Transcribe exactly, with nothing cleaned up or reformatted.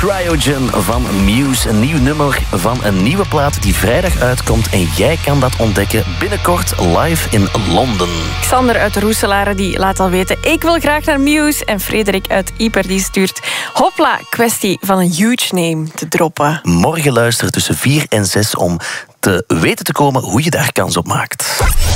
Cryogen van Muse. Een nieuw nummer van een nieuwe plaat die vrijdag uitkomt. En jij kan dat ontdekken binnenkort live in Londen. Xander uit de Roeselare die laat al weten... ik wil graag naar Muse. En Frederik uit Ieper die stuurt... hopla, kwestie van een huge name te droppen. Morgen luister tussen vier en zes om te weten te komen hoe je daar kans op maakt.